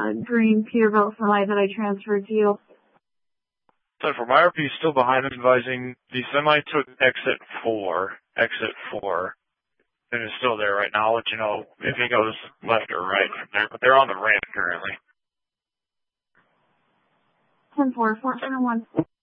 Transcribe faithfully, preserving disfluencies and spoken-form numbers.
uh, green Peterbilt semi that I transferred to you. So for my R P, still behind, I'm advising the semi took exit four, exit four, and is still there right now. I'll let you know if he goes left or right from there, but they're on the ramp currently. ten four, four seven one.